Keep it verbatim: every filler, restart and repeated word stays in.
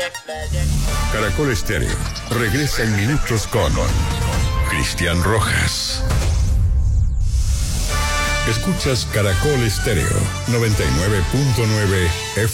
Caracol Estéreo regresa en minutos con Cristian Rojas. Escuchas Caracol Estéreo noventa y nueve punto nueve F M.